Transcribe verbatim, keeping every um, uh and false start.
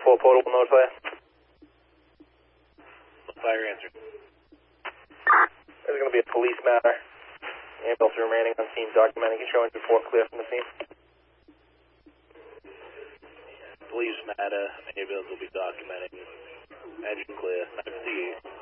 four Portal will notify. Fire answer. There's going to be a police matter. Ambulance remaining on scene documenting and showing before clear from the scene. Police matter. Ambulance will be documenting. Engine clear. nine fifty-eight.